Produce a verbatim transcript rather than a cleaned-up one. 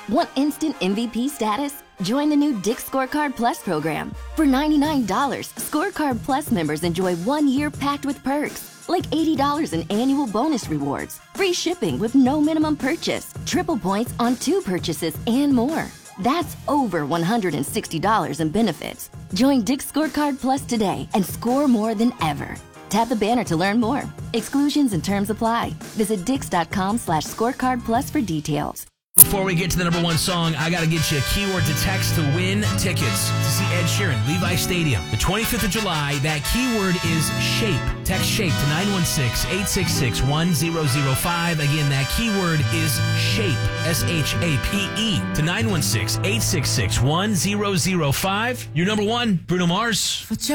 Want instant M V P status? Join the new Dick's Scorecard Plus program. For ninety-nine dollars, Scorecard Plus members enjoy one year packed with perks, like eighty dollars in annual bonus rewards, free shipping with no minimum purchase, triple points on two purchases, and more. That's over one hundred sixty dollars in benefits. Join Dick's Scorecard Plus today and score more than ever. Tap the banner to learn more. Exclusions and terms apply. Visit dix.com slash scorecard plus for details. Before we get to the number one song, I got to get you a keyword to text to win tickets to see Ed Sheeran, Levi Stadium. The twenty-fifth of July, that keyword is SHAPE. Text SHAPE to nine one six, eight six six, one zero zero five. Again, that keyword is SHAPE, S H A P E, to nine one six, eight six six, one zero zero five. Your number one, Bruno Mars.